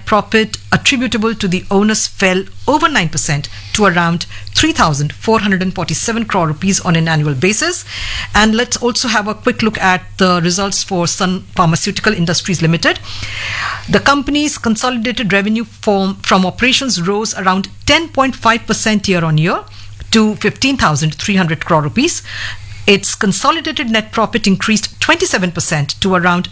profit attributable to the owners fell over 9% to around 3,447 crore rupees on an annual basis. And let's also have a quick look at the results for Sun Pharmaceutical Industries Limited. The company's consolidated revenue from operations rose around 10.5% year on year to 15,300 crore rupees. Its consolidated net profit increased 27% to around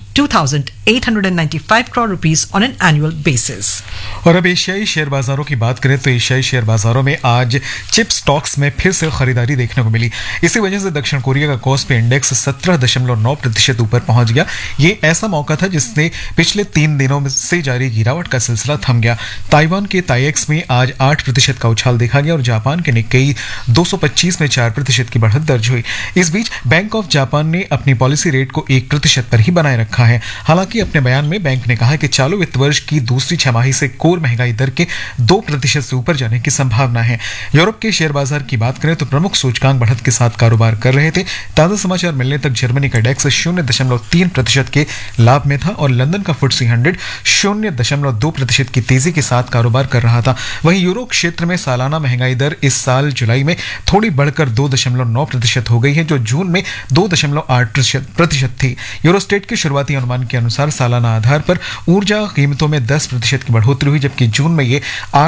2,895 crore rupees on an annual basis. और अब एशियाई share बाजारों की बात करें तो एशियाई share बाजारों में आज चिप स्टॉक्स में फिर से खरीदारी देखने को मिली. इसी वजह से दक्षिण कोरिया का कॉस्पी इंडेक्स 17.9% ऊपर पहुंच गया. ये ऐसा मौका था जिसने पिछले 3 दिनों से जारी गिरावट का सिलसिला थम गया. ताइवान के ताइएक्स में आज 8% का उछाल देखा गया और जापान के निक्केई 225 में 4% की बढ़त दर्ज हुई. इस बीच बैंक ऑफ जापान ने अपनी पॉलिसी रेट को 1% पर ही बनाए रखा है. हालांकि अपने बयान में बैंक ने कहा है कि चालू वित्त वर्ष की दूसरी छमाही से कोर महंगाई दर के 2% से ऊपर जाने की संभावना है. यूरोप के शेयर बाजार की बात करें तो प्रमुख सूचकांक बढ़त के साथ कारोबार कर रहे थे. ताजा समाचार मिलने तक जर्मनी का डेक्स 0.3% के लाभ में था और लंदन का FTSE 100 0.2% की तेजी के साथ कारोबार कर रहा था. वहीं यूरो क्षेत्र में सालाना महंगाई दर इस साल जुलाई में थोड़ी बढ़कर 2.9% हो गई है, जो जून में 2.8% थी. यूरोस्टेट के शुरुआती अनुमान के अनुसार सालाना आधार पर ऊर्जा कीमतों में 10% की बढ़ोतरी हुई, जबकि जून में ये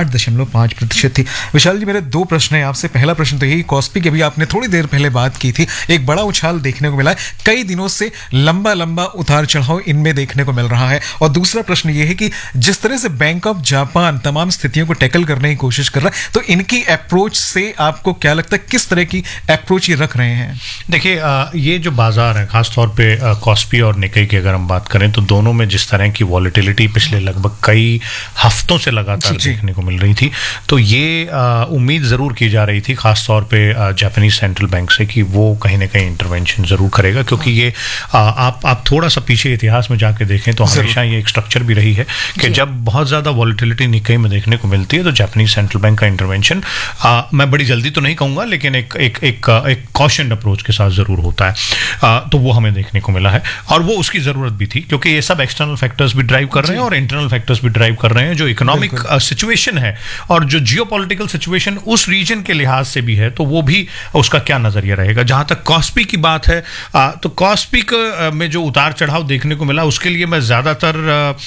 8.5% थी. विशाल जी, मेरे 2 प्रश्न हैं आपसे. पहला प्रश्न तो यही, कॉस्पी की अभी आपने थोड़ी देर पहले बात की थी, एक बड़ा उछाल देखने को मिला है. कई दिनों से लंबा उतार चढ़ाव इनमें देखने को मिल रहा है. और दूसरा प्रश्न ये है कि जिस तरह से बैंक ऑफ जापान तमाम स्थितियों को टैकल करने की कोशिश कर रहा है, तो इनकी अप्रोच से आपको क्या लगता है, किस तरह की अप्रोच ये रख रहे हैं? देखिए, ये जो बाजार है, खासतौर पे कॉस्पी और निक्केई की अगर हम बात करें तो दोनों में जिस तरह की वॉलेटिलिटी पिछले लगभग कई हफ्तों से लगातार देखने को मिल रही थी, तो ये उम्मीद ज़रूर की जा रही थी खासतौर पे जापानीज सेंट्रल बैंक से कि वो कहीं ना कहीं इंटरवेंशन ज़रूर करेगा, क्योंकि ये आप थोड़ा सा पीछे इतिहास में जाके देखें तो हमेशा ये एक स्ट्रक्चर भी रही है कि जब बहुत ज़्यादा वॉलेटिलिटी निक्केई में देखने को मिलती है तो जापानीज सेंट्रल बैंक का इंटरवेंशन, मैं बड़ी जल्दी तो नहीं कहूँगा, लेकिन एक कॉशन अप्रोच के साथ ज़रूर होता है. तो वो हमें देखने को मिला है और वो उसकी ज़रूरत भी थी, क्योंकि ये सब एक्सटर्नल फैक्टर्स भी ड्राइव कर रहे हैं और इंटरनल फैक्टर्स भी ड्राइव कर रहे हैं. जो इकोनॉमिक सिचुएशन है और जो जियोपॉलिटिकल सिचुएशन उस रीजन के लिहाज से भी है, तो वो भी उसका क्या नज़रिया रहेगा. जहाँ तक कॉस्पी की बात है, तो कॉस्पी में जो उतार चढ़ाव देखने को मिला उसके लिए मैं ज़्यादातर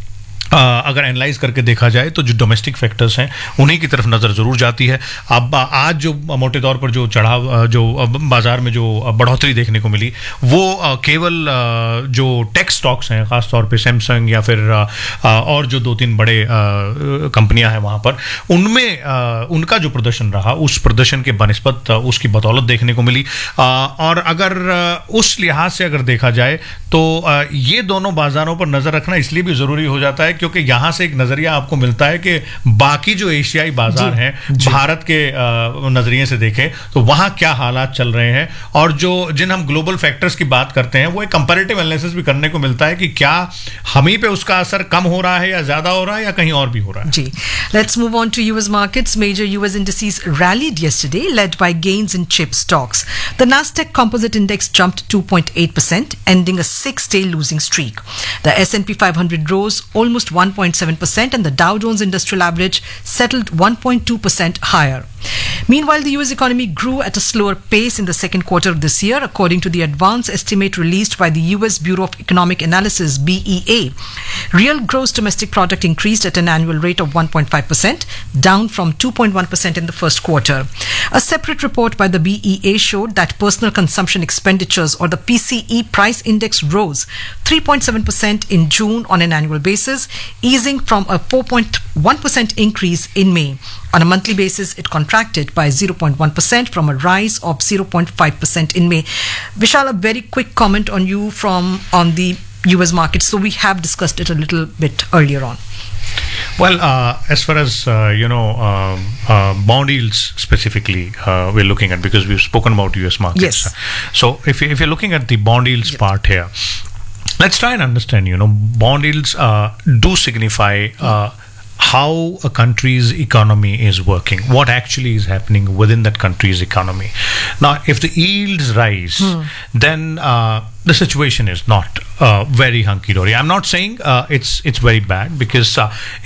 अगर एनालाइज करके देखा जाए तो जो डोमेस्टिक फैक्टर्स हैं उन्हीं की तरफ नज़र ज़रूर जाती है. अब आज जो मोटे तौर पर जो चढ़ाव, जो बाज़ार में जो बढ़ोतरी देखने को मिली, वो केवल जो टेक स्टॉक्स हैं, ख़ास तौर पे सैमसंग या फिर और जो 2-3 बड़े कंपनियां हैं वहाँ पर, उनमें उनका जो प्रदर्शन रहा उस प्रदर्शन के बनिस्बत उसकी बदौलत देखने को मिली. और अगर उस लिहाज से अगर देखा जाए तो ये दोनों बाज़ारों पर नज़र रखना इसलिए भी ज़रूरी हो जाता है क्योंकि यहां से एक नजरिया आपको मिलता है कि बाकी जो एशियाई बाजार हैं, भारत के नजरिए से देखें तो वहां क्या हालात चल रहे हैं, और जिन हम ग्लोबल फैक्टर्स की बात करते हैं वो एक कंपैरेटिव एनालिसिस भी करने को मिलता है कि क्या हम ही पे उसका असर कम हो रहा है या ज्यादा हो रहा है या कहीं और भी हो रहा है. जी, let's move on to US markets. Major US indices rallied yesterday, led by gains in chip stocks. The Nasdaq Composite Index jumped 2.8%, ending a 6-day losing streak. The S&P 500 rose almost 1.7% and the Dow Jones Industrial Average settled 1.2% higher. Meanwhile, the US economy grew at a slower pace in the second quarter of this year, according to the advance estimate released by the US Bureau of Economic Analysis, BEA. Real gross domestic product increased at an annual rate of 1.5%, down from 2.1% in the first quarter. A separate report by the BEA showed that personal consumption expenditures, or the PCE price index, rose 3.7% in June on an annual basis, easing from a 4.1% increase in May. On a monthly basis, it contracted by 0.1% from a rise of 0.5% in May. Vishal, a very quick comment on the US market. So we have discussed it a little bit earlier on. Well, as far as bond yields specifically, we're looking at, because we've spoken about US markets. Yes. So if you're looking at the bond yields part here, let's try and understand. Bond yields do signify how a country's economy is working, what actually is happening within that country's economy. Now, if the yields rise, then the situation is not very hunky-dory. I'm not saying it's very bad, because